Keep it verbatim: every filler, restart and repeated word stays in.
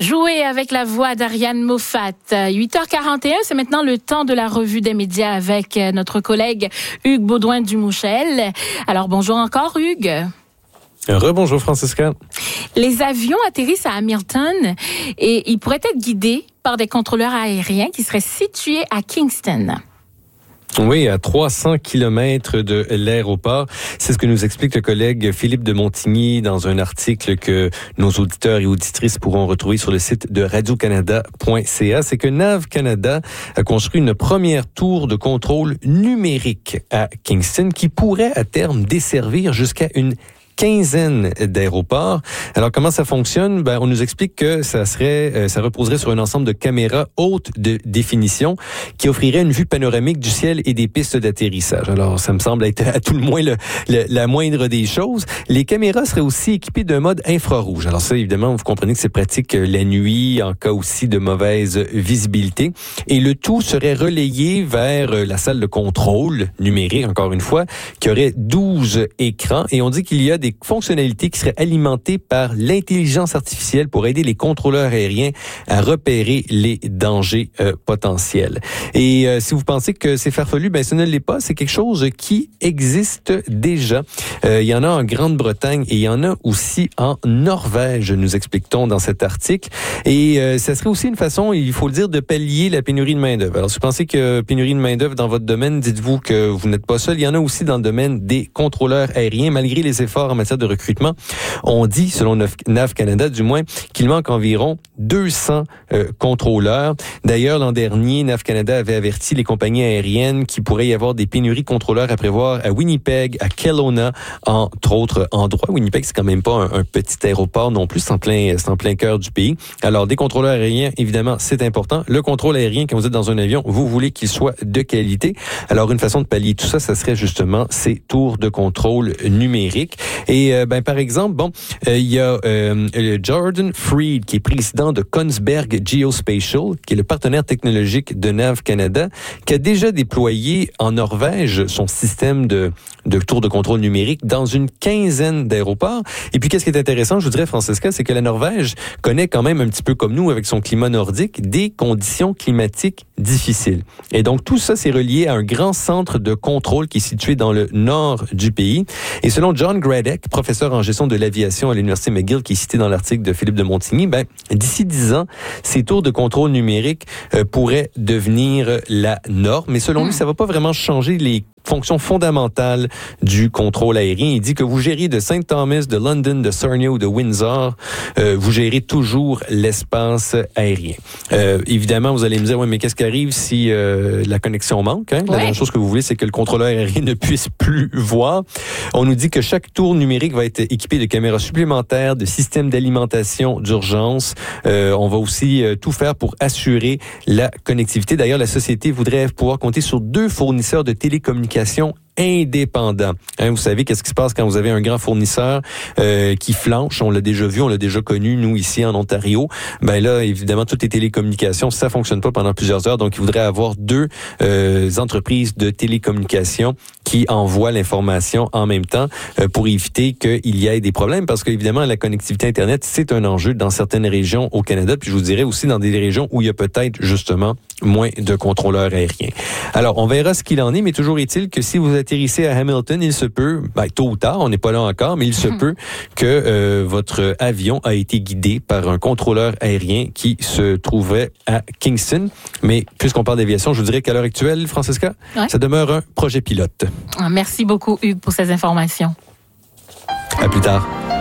Jouer avec la voix d'Ariane Moffat. huit heures quarante et un, c'est maintenant le temps de la revue des médias avec notre collègue Hugues Baudouin-Dumouchel. Alors bonjour encore Hugues. Rebonjour Francisca. Les avions atterrissent à Hamilton et ils pourraient être guidés par des contrôleurs aériens qui seraient situés à Kingston. Oui, à trois cents kilomètres de l'aéroport. C'est ce que nous explique le collègue Philippe de Montigny dans un article que nos auditeurs et auditrices pourront retrouver sur le site de radio canada point c a. C'est que Nav Canada a construit une première tour de contrôle numérique à Kingston qui pourrait à terme desservir jusqu'à une quinzaine d'aéroports. Alors, comment ça fonctionne? Ben, on nous explique que ça serait, euh, ça reposerait sur un ensemble de caméras haute de définition qui offrirait une vue panoramique du ciel et des pistes d'atterrissage. Alors, ça me semble être à tout le moins le, le, la moindre des choses. Les caméras seraient aussi équipées d'un mode infrarouge. Alors ça, évidemment, vous comprenez que c'est pratique la nuit, en cas aussi de mauvaise visibilité. Et le tout serait relayé vers la salle de contrôle numérique, encore une fois, qui aurait douze écrans. Et on dit qu'il y a des fonctionnalités qui seraient alimentées par l'intelligence artificielle pour aider les contrôleurs aériens à repérer les dangers euh, potentiels. Et euh, si vous pensez que c'est farfelu, ben ce ne l'est pas. C'est quelque chose qui existe déjà. Euh, il y en a en Grande-Bretagne et il y en a aussi en Norvège, nous explique-t-on dans cet article. Et euh, ça serait aussi une façon, il faut le dire, de pallier la pénurie de main-d'œuvre. Alors, si vous pensez que pénurie de main-d'œuvre dans votre domaine, dites-vous que vous n'êtes pas seul. Il y en a aussi dans le domaine des contrôleurs aériens, malgré les efforts en matière de recrutement. On dit, selon Nav Canada du moins, qu'il manque environ deux cents euh, contrôleurs. D'ailleurs, l'an dernier, Nav Canada avait averti les compagnies aériennes qu'il pourrait y avoir des pénuries de contrôleurs à prévoir à Winnipeg, à Kelowna, entre autres endroits. Winnipeg, c'est quand même pas un, un petit aéroport non plus, c'est en plein, c'est en plein cœur du pays. Alors, des contrôleurs aériens, évidemment, c'est important. Le contrôle aérien, quand vous êtes dans un avion, vous voulez qu'il soit de qualité. Alors, une façon de pallier tout ça, ça serait justement ces tours de contrôle numériques. Et euh, ben par exemple, bon, il euh, y a euh, Jordan Freed qui est président de Kongsberg Geospatial, qui est le partenaire technologique de Nav Canada, qui a déjà déployé en Norvège son système de de tour de contrôle numérique dans une quinzaine d'aéroports. Et puis qu'est-ce qui est intéressant, je vous dirais Francisca, c'est que la Norvège connaît quand même un petit peu comme nous avec son climat nordique des conditions climatiques difficiles. Et donc tout ça c'est relié à un grand centre de contrôle qui est situé dans le nord du pays. Et selon John Gradek, professeur en gestion de l'aviation à l'Université McGill, qui est cité dans l'article de Philippe de Montigny, ben, d'ici dix ans, ces tours de contrôle numérique euh, pourraient devenir la norme. Mais selon mmh. lui, ça va pas vraiment changer les fonctions fondamentales du contrôle aérien. Il dit que vous gérez de Saint Thomas, de London, de Sarnia ou de Windsor, euh, vous gérez toujours l'espace aérien. Euh, évidemment, vous allez me dire, ouais, mais qu'est-ce qui arrive si euh, la connexion manque? Hein? La ouais. dernière chose que vous voulez, c'est que le contrôleur aérien ne puisse plus voir. On nous dit que chaque tour numérique va être équipé de caméras supplémentaires, de systèmes d'alimentation d'urgence. Euh, on va aussi euh, tout faire pour assurer la connectivité. D'ailleurs, la société voudrait pouvoir compter sur deux fournisseurs de télécommunications indépendants. Hein, vous savez qu'est-ce qui se passe quand vous avez un grand fournisseur euh, qui flanche. On l'a déjà vu, on l'a déjà connu, nous, ici en Ontario. Ben là, évidemment, toutes les télécommunications, ça fonctionne pas pendant plusieurs heures. Donc, il voudrait avoir deux euh, entreprises de télécommunications qui envoient l'information en même temps euh, pour éviter qu'il y ait des problèmes. Parce qu'évidemment, la connectivité Internet, c'est un enjeu dans certaines régions au Canada. Puis, je vous dirais aussi dans des régions où il y a peut-être, justement, moins de contrôleurs aériens. Alors, on verra ce qu'il en est, mais toujours est-il que si vous atterrissez à Hamilton, il se peut, ben, tôt ou tard, on n'est pas là encore, mais il se peut que euh, votre avion a été guidé par un contrôleur aérien qui se trouvait à Kingston. Mais puisqu'on parle d'aviation, je vous dirais qu'à l'heure actuelle, Francisca, ouais. ça demeure un projet pilote. Merci beaucoup, Hugues, pour ces informations. À plus tard.